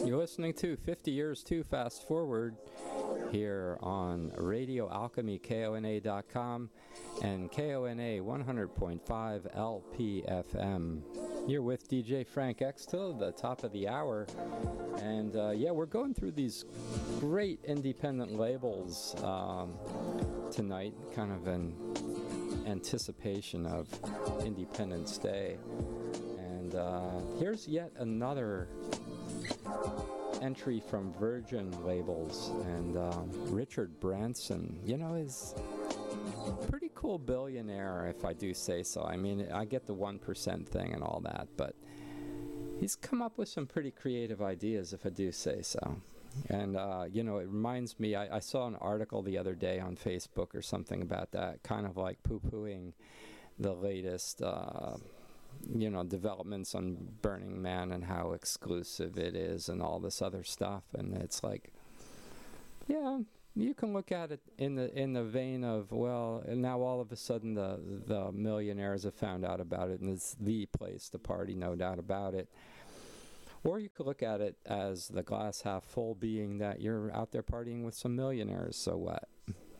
You're listening to 50 Years Too Fast Forward here on Radio Alchemy, KONA.com, and KONA 100.5 LPFM. You're with DJ Frank X till the top of the hour. And we're going through these great independent labels tonight, kind of in anticipation of Independence Day. And here's yet another entry from Virgin Labels, and Richard Branson, is a pretty cool billionaire, if I do say so. I mean, I get the 1% thing and all that, but he's come up with some pretty creative ideas, if I do say so. And, it reminds me, I saw an article the other day on Facebook or something about that, kind of like poo-pooing the latest developments on Burning Man and how exclusive it is and all this other stuff. And it's like, yeah, you can look at it in the vein of, well, now all of a sudden the millionaires have found out about it and it's the place to party, no doubt about it. Or you could look at it as the glass half full, being that you're out there partying with some millionaires, so what?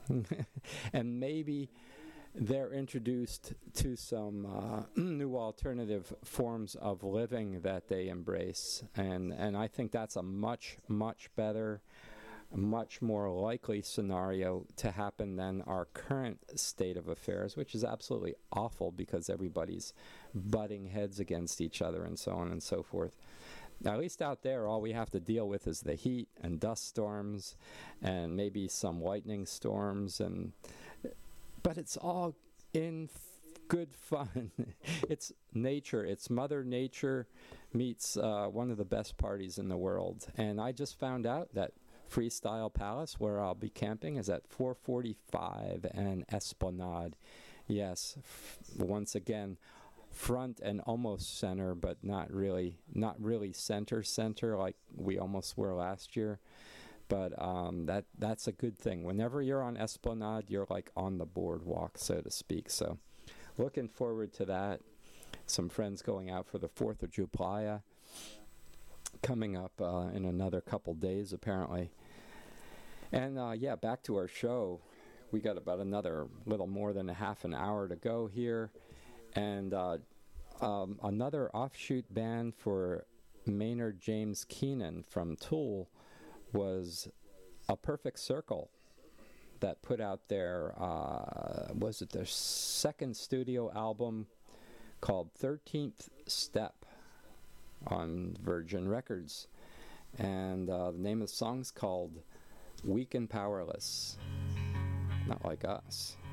And maybe they're introduced to some new alternative forms of living that they embrace. And I think that's a much, much better, much more likely scenario to happen than our current state of affairs, which is absolutely awful because everybody's butting heads against each other and so on and so forth. Now, at least out there, all we have to deal with is the heat and dust storms and maybe some lightning storms, but it's all in good fun. It's nature. It's Mother Nature meets one of the best parties in the world. And I just found out that Freestyle Palace, where I'll be camping, is at 445 and Esplanade. Yes, once again, front and almost center, but not really center like we almost were last year. But that's a good thing. Whenever you're on Esplanade, you're like on the boardwalk, so to speak. So looking forward to that. Some friends going out for the 4th of July coming up in another couple days, apparently. And back to our show. We got about another little more than a half an hour to go here. And another offshoot band for Maynard James Keenan from Tool was A Perfect Circle, that put out their second studio album called 13th Step on Virgin Records. And the name of the song's called Weak and Powerless. Not like us.